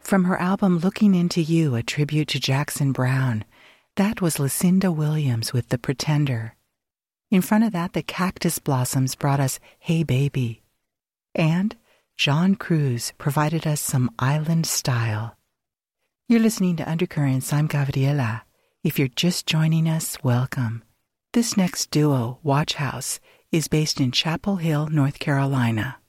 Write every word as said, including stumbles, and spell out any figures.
From her album Looking Into You, a tribute to Jackson Browne, that was Lucinda Williams with The Pretender. In front of that, the Cactus Blossoms brought us Hey Baby. And John Cruz provided us some island style. You're listening to Undercurrents. I'm Gabriela. If you're just joining us, welcome. This next duo, Watch House, is based in Chapel Hill, North Carolina.